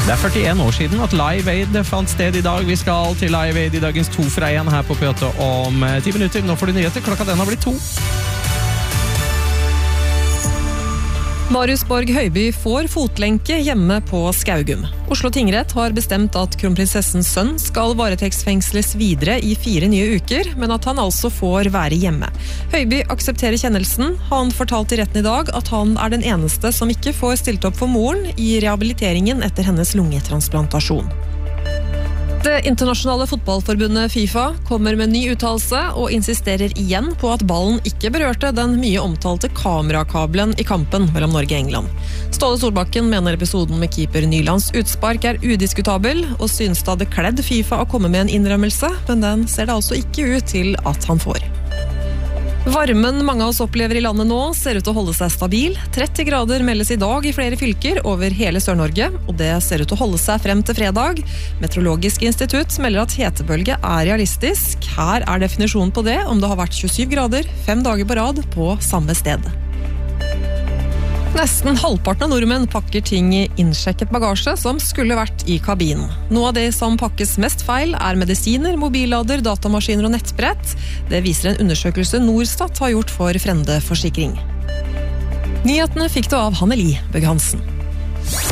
Det er 41 år siden at Live Aid fant sted i dag. Vi skal til Live Aid i dagens 2 fra 1 her på P8 om 10 minutter. Nå får du nyheter. Klokka den har blitt 2. Marius Borg Høiby får fotlenke hjemme på Skaugum. Oslo tingrett har bestemt at kronprinsessens sønn skal varetektsfengsles videre i 4 nye uker, men at han altså får være hjemme. Høiby aksepterer kjennelsen. Han fortalte i retten i dag at han er den eneste som ikke får stilt opp for moren i rehabiliteringen etter hennes lungetransplantasjon. Det internasjonale fotballforbundet FIFA kommer med ny uttalelse og insisterer igjen på at ballen ikke berørte den mye omtalte kamerakabelen i kampen mellom Norge og England. Ståle Solbakken mener episoden med keeper Nylands utspark er udiskutabel, og synes det hadde kledd FIFA å komme med en innrømmelse, men den ser det altså ikke ut til at han får. Varmen mange av oss opplever i landet nå ser ut til å holde seg stabil. 30 grader meldes i dag i flere fylker over hele Sør-Norge, og det ser ut til å holde seg frem til fredag. Meteorologisk institutt melder at hetebølge er realistisk. Her er definisjonen på det om det har vært 27 grader 5 dager på rad på samme sted. Nesten halvparten av nordmenn pakker ting i innsjekket bagasje som skulle vært i kabinen. Noe av det som pakkes mest feil er medisiner, mobillader, datamaskiner og nettbrett. Det viser en undersøkelse Norstat har gjort for Frende Forsikring. Nyhetene fikk du av Hanneli Bøgh Hansen.